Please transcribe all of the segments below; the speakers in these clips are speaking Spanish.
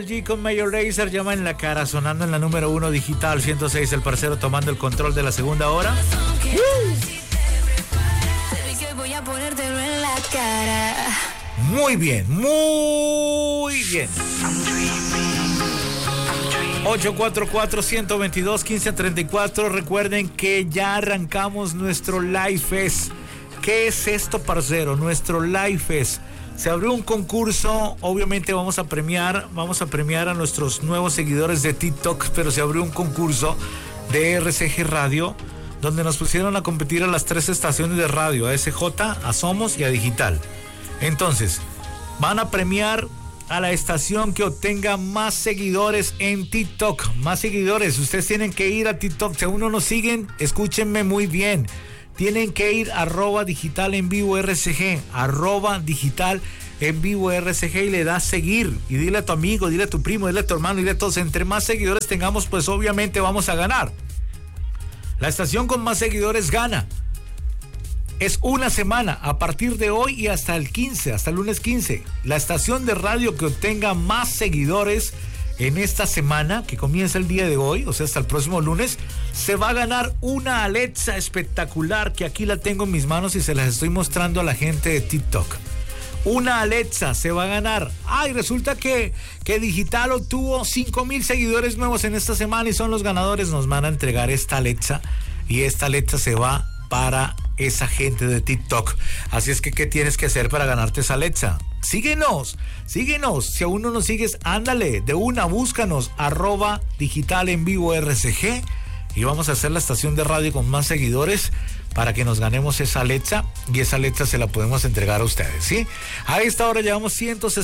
G con Major Lazer, llama en la cara, sonando en la número 1 digital 106, el parcero tomando el control de la segunda hora. Muy bien, muy bien. 844-122-1534. Recuerden que ya arrancamos nuestro Live Fest. ¿Qué es esto, parcero? Nuestro Live Fest. Se abrió un concurso, obviamente vamos a premiar a nuestros nuevos seguidores de TikTok, pero se abrió un concurso de RCG Radio, donde nos pusieron a competir a las 3 estaciones de radio, a SJ, a Somos y a Digital. Entonces, van a premiar a la estación que obtenga más seguidores en TikTok. Más seguidores, ustedes tienen que ir a TikTok. Si aún no nos siguen, escúchenme muy bien. Tienen que ir @digital en vivo RCG, @digital en vivo RCG, y le das seguir. Y dile a tu amigo, dile a tu primo, dile a tu hermano, dile a todos. Entre más seguidores tengamos, pues obviamente vamos a ganar. La estación con más seguidores gana. Es una semana, a partir de hoy y hasta el 15, hasta el lunes 15. La estación de radio que obtenga más seguidores en esta semana, que comienza el día de hoy, o sea, hasta el próximo lunes, se va a ganar una Alexa espectacular, que aquí la tengo en mis manos y se las estoy mostrando a la gente de TikTok. Una Alexa se va a ganar. Ay, resulta que Digital obtuvo 5,000 seguidores nuevos en esta semana y son los ganadores. Nos van a entregar esta Alexa, y esta Alexa se va para esa gente de TikTok. Así es que, ¿qué tienes que hacer para ganarte esa Alexa? Síguenos. Si aún no nos sigues, ándale, de una, búscanos, @digital en vivo RCG, y vamos a hacer la estación de radio con más seguidores para que nos ganemos esa Alexa, y esa Alexa se la podemos entregar a ustedes, ¿sí? A esta hora llevamos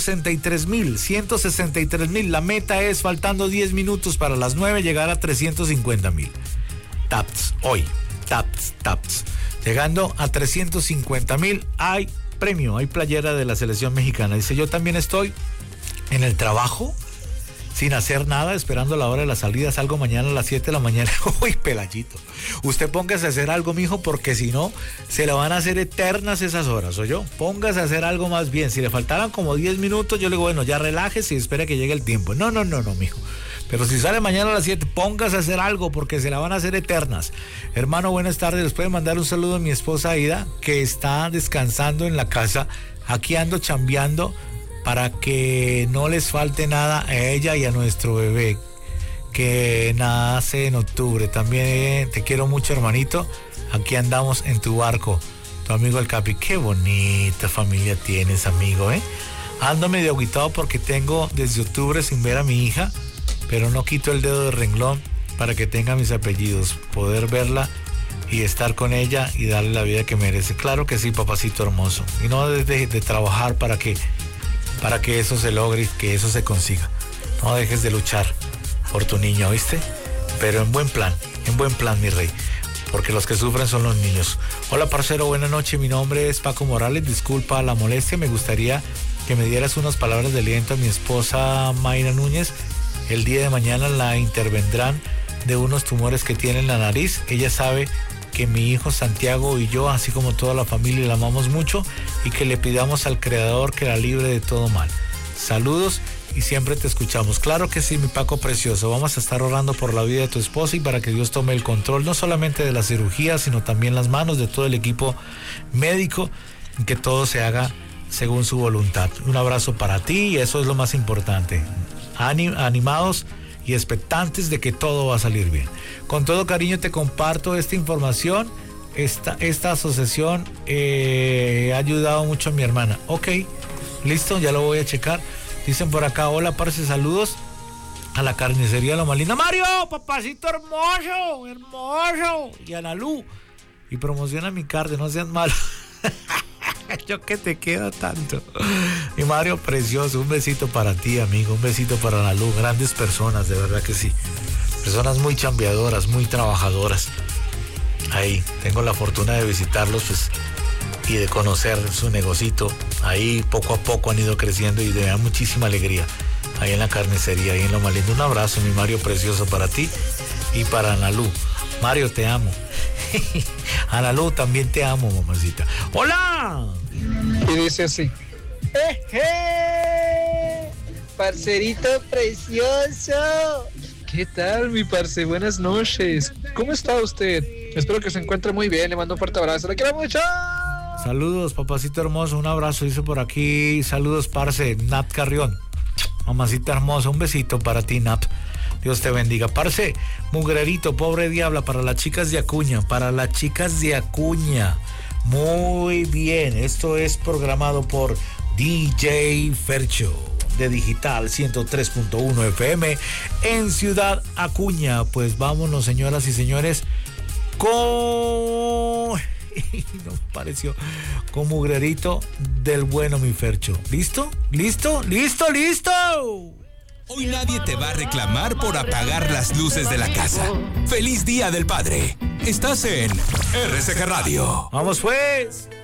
163,000. La meta es, faltando 10 minutos para las 9, llegar a 350,000 taps hoy. Taps. Llegando a 350,000, hay premio, hay playera de la selección mexicana. Dice, yo también estoy en el trabajo, sin hacer nada, esperando la hora de la salida. Salgo mañana a las 7 de la mañana. Uy, Pelayito, usted póngase a hacer algo, mijo, porque si no, se le van a hacer eternas esas horas, ¿oyó? Póngase a hacer algo más bien. Si le faltaran como 10 minutos, yo le digo, bueno, ya relájese y espere que llegue el tiempo. No, mijo. Pero si sale mañana a las 7, póngase a hacer algo, porque se la van a hacer eternas. Hermano, buenas tardes. Les puede mandar un saludo a mi esposa Aida, que está descansando en la casa. Aquí ando chambeando para que no les falte nada a ella y a nuestro bebé, que nace en octubre. También te quiero mucho, hermanito. Aquí andamos en tu barco. Tu amigo el Capi. Qué bonita familia tienes, amigo, ¿eh? Ando medio agüitado porque tengo desde octubre sin ver a mi hija, pero no quito el dedo de renglón para que tenga mis apellidos, poder verla y estar con ella y darle la vida que merece. Claro que sí, papacito hermoso. Y no dejes de trabajar para que eso se logre y que eso se consiga. No dejes de luchar por tu niño, ¿oíste? Pero en buen plan, mi rey, porque los que sufren son los niños. Hola, parcero, buena noche. Mi nombre es Paco Morales. Disculpa la molestia. Me gustaría que me dieras unas palabras de aliento a mi esposa Mayra Núñez. El día de mañana la intervendrán de unos tumores que tiene en la nariz. Ella sabe que mi hijo Santiago y yo, así como toda la familia, la amamos mucho, y que le pidamos al Creador que la libre de todo mal. Saludos y siempre te escuchamos. Claro que sí, mi Paco precioso. Vamos a estar orando por la vida de tu esposa y para que Dios tome el control, no solamente de la cirugía, sino también las manos de todo el equipo médico, y que todo se haga según su voluntad. Un abrazo para ti, y eso es lo más importante. Animados y expectantes de que todo va a salir bien. Con todo cariño te comparto esta información. Esta asociación ha ayudado mucho a mi hermana. Ok, listo, ya lo voy a checar. Dicen por acá, hola, parce, saludos a la carnicería Loma Linda. Mario, papacito hermoso. Y Analú. Y promociona mi carne, no sean malos. Yo que te quiero tanto. Y Mario precioso, un besito para ti, amigo, un besito para la luz. Grandes personas, de verdad que sí. Personas muy chambeadoras, muy trabajadoras. Ahí tengo la fortuna de visitarlos, pues, y de conocer su negocito. Ahí poco a poco han ido creciendo y me da muchísima alegría. Ahí en la carnicería, ahí en Loma Linda. Un abrazo, mi Mario precioso, para ti y para Analú. Mario, te amo. Analú, también te amo, mamacita. ¡Hola! Y dice así. parcerito precioso. ¿Qué tal, mi parce? Buenas noches. ¿Cómo está usted? Espero que se encuentre muy bien. Le mando un fuerte abrazo. ¡Le quiero mucho! Saludos, papacito hermoso. Un abrazo, dice por aquí. Saludos, parce. Nat Carrión. Mamacita hermosa, un besito para ti, Nat. Dios te bendiga. Parce, mugrerito, pobre diabla, para las chicas de Acuña. Para las chicas de Acuña. Muy bien. Esto es programado por DJ Fercho de Digital 103.1 FM en Ciudad Acuña. Pues vámonos, señoras y señores, con... no me pareció, con mugrerito del bueno, mi Fercho. ¿Listo? ¿Listo? ¿Listo? ¡Listo! Hoy nadie te va a reclamar por apagar las luces de la casa. ¡Feliz Día del Padre! Estás en RCG Radio. ¡Vamos pues!